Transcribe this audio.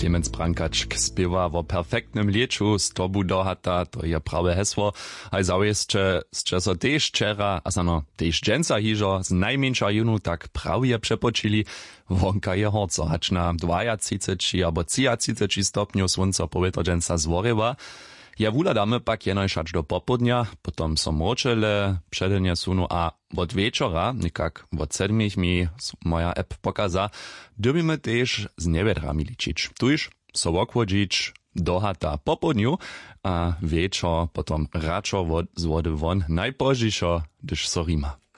Clemens Brankačk spiewa o perfektnym lieczu, z tobu dohata, to je prawe hesło, a zaujeszcze so tež včera, a sano tež dženca hižo, z najmniejsza junu tak prawie przepočili, wonka je horco, hacz na 32 albo 33 stopniu słońca powietrza dženca zworywa. Ja wuladamy pak jenož hač do popodnia, potom so mročele, předelnie sunu a od večera, nikak od 7 mi moja app pokaza, dybimy tež z nevedrami ličić. Tuž so okwodzić dohata popodniu, a večer potom račo z wody won, najpozdźišo, gdyż so rima.